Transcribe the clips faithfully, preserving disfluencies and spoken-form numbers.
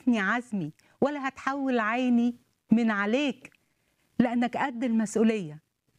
هتثني عزمي ولا هتحول عيني من عليك، لأنك قد المسؤولية.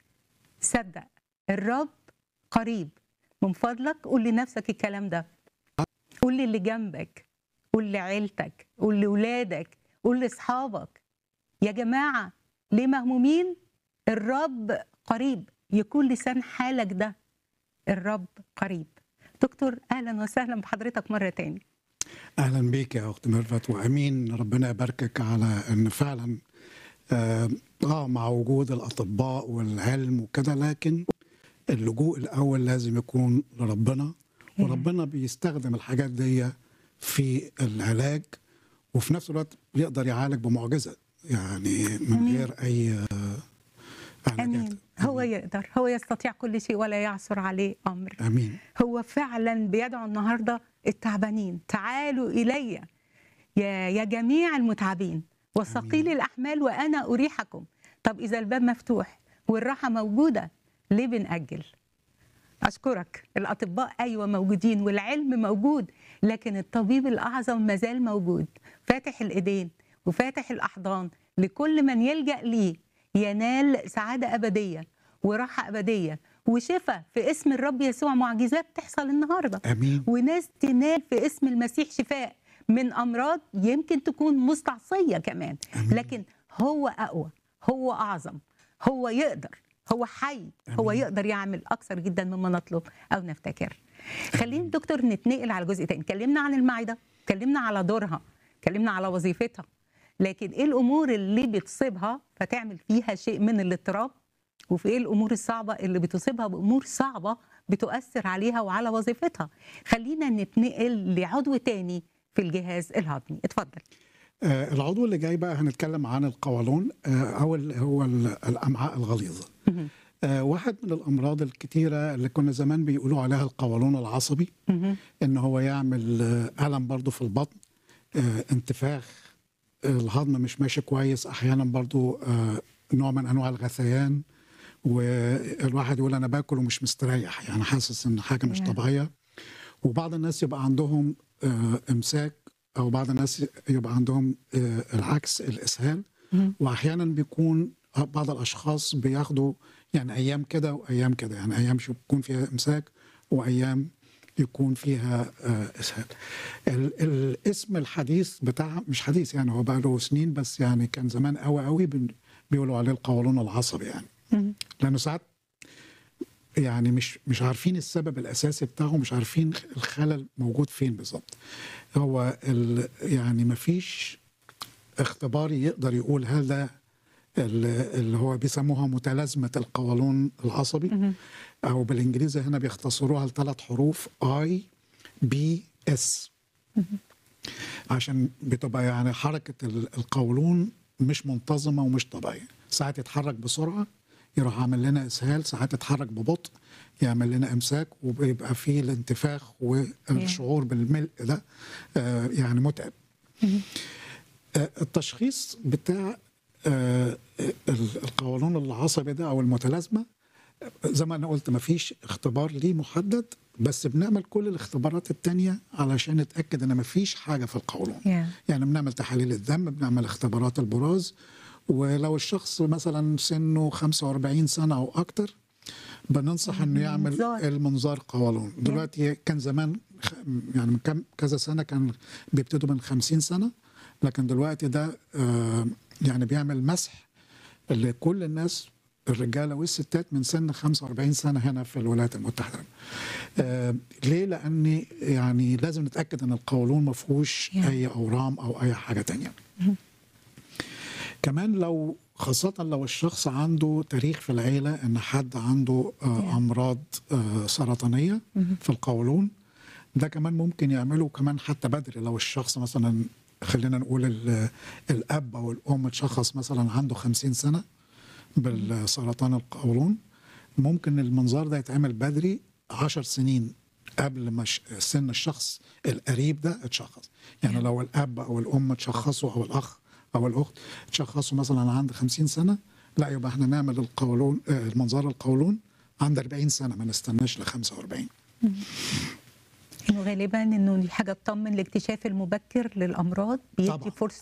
صدق الرب قريب. من فضلك قول لنفسك الكلام ده، قول للي جنبك، قول لعيلتك، قول لولادك، قول لاصحابك. يا جماعة ليه مهمومين؟ الرب قريب. يكون لسان حالك ده الرب قريب. دكتور أهلا وسهلا بحضرتك مرة تاني. أهلا بيك يا أخت ميرفت، وأمين ربنا يباركك على أن فعلا آه, آه مع وجود الأطباء والعلم وكده، لكن اللجوء الأول لازم يكون لربنا، وربنا بيستخدم الحاجات دي في العلاج، وفي نفس الوقت بيقدر يعالج بمعجزة يعني من أمين. غير أي علاجات. أمين. هو يقدر، هو يستطيع كل شيء ولا يعثر عليه أمر. أمين. هو فعلا بيدعو النهاردة التعبانين، تعالوا إلي يا يا جميع المتعبين وثقيل الأحمال وأنا أريحكم. طب إذا الباب مفتوح والراحة موجودة ليه بنأجل؟ أشكرك. الأطباء أيوة موجودين والعلم موجود، لكن الطبيب الأعظم مازال موجود، فاتح الإيدين وفاتح الأحضان لكل من يلجأ ليه ينال سعادة أبدية وراحة أبدية وشفاء في اسم الرب يسوع. معجزات تحصل النهاردة. أمين. وناس تنال في اسم المسيح شفاء من أمراض يمكن تكون مستعصية كمان. أمين. لكن هو أقوى، هو أعظم، هو يقدر، هو حي. أمين. هو يقدر يعمل أكثر جدا مما نطلب أو نفتكر. خلينا دكتور نتنقل على جزء تاني. كلمنا عن المعدة، كلمنا على دورها، كلمنا على وظيفتها، لكن إيه الأمور اللي بتصيبها فتعمل فيها شيء من الاضطراب، وفي إيه الأمور الصعبة اللي بتصيبها بأمور صعبة بتؤثر عليها وعلى وظيفتها. خلينا نتنقل لعضو تاني في الجهاز الهضمي. اتفضل. آه العضو اللي جاي بقى هنتكلم عن القولون، آه أو هو الأمعاء الغليظة. آه واحد من الأمراض الكتيرة اللي كنا زمان بيقولوا عليها القولون العصبي، إن هو يعمل آه ألم برضو في البطن، آه انتفاخ، الهضم مش ماشي كويس، احيانا برضو آه نوع من انواع الغثيان، والواحد يقول انا باكل ومش مستريح، يعني حاسس ان حاجه مش طبيعيه. وبعض الناس يبقى عندهم آه امساك، او بعض الناس يبقى عندهم آه العكس، الاسهال. واحيانا بيكون بعض الاشخاص بياخدوا يعني ايام كده وايام كده، يعني ايام يكون فيها امساك وايام يكون فيها اسهال. الاسم الحديث بتاع مش حديث، يعني هو بقى له سنين، بس يعني كان زمان قوي قوي بيقولوا عليه القولون العصبي، يعني لانه ساعات يعني مش مش عارفين السبب الاساسي بتاعه، مش عارفين الخلل موجود فين بالظبط. هو يعني ما فيش اختبار يقدر يقول هل ده اللي هو بيسموها متلازمه القولون العصبي، او بالانجليزي هنا بيختصروها لثلاث حروف اي بي اس، عشان بتبقى يعني حركه القولون مش منتظمه ومش طبيعيه. ساعات يتحرك بسرعه يروح عامل لنا اسهال، ساعات يتحرك ببطء يعمل لنا امساك، وبيبقى فيه الانتفاخ والشعور بالملء ده آه يعني متعب. آه التشخيص بتاع آه القولون العصبي ده او المتلازمه، زي ما انا قلت ما فيش اختبار ليه محدد، بس بنعمل كل الاختبارات التانية علشان نتاكد ان ما فيش حاجه في القولون. yeah. يعني بنعمل تحاليل الدم، بنعمل اختبارات البراز، ولو الشخص مثلا سنه خمسة وأربعين سنه او اكتر بننصح انه يعمل منظار. المنظار قولون. yeah. دلوقتي كان زمان يعني من كم كذا سنه كان بيبتدوا من خمسين سنه، لكن دلوقتي ده آه يعني بيعمل مسح لكل الناس، الرجاله والستات من سن خمسة وأربعين سنه هنا في الولايات المتحده. آه ليه؟ لان يعني لازم نتاكد ان القولون ما فيهوش yeah. اي اورام او اي حاجه تانية. كمان لو خاصه لو الشخص عنده تاريخ في العيله ان حد عنده آه yeah. امراض آه سرطانيه في القولون، ده كمان ممكن يعمله كمان حتى بدري. لو الشخص مثلا خلينا نقول الاب او الام تشخص مثلا عنده خمسين سنه بالسرطان القولون، ممكن المنظار ده يتعمل بدري عشر سنين قبل ما سن الشخص القريب ده اتشخص. يعني لو الاب او الام تشخصوا او الاخ او الاخت تشخصوا مثلا عند خمسين سنه، لا يبقى احنا نعمل القولون المنظار القولون عند أربعين سنه، ما نستناش ل خمسة وأربعين. انه غالبا انه دي حاجه تطمن الاكتشاف المبكر للامراض، بيدي طبعاً. فرصه